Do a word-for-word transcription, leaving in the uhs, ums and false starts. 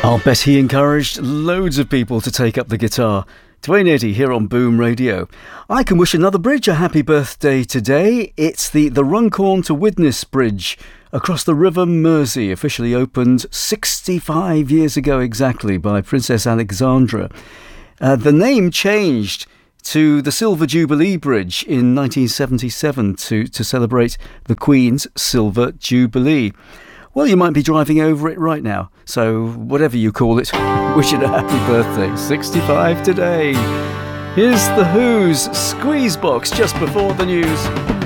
I'll bet he encouraged loads of people to take up the guitar. Dwayne Eddy here on Boom Radio. I can wish another bridge a happy birthday today. It's the, the Runcorn to Widnes Bridge across the River Mersey, officially opened sixty-five years ago exactly by Princess Alexandra. Uh, the name changed to the Silver Jubilee Bridge in nineteen seventy-seven to, to celebrate the Queen's Silver Jubilee. Well, you might be driving over it right now, so whatever you call it, wish it a happy birthday. sixty-five today. Here's The Who's Squeeze Box just before the news.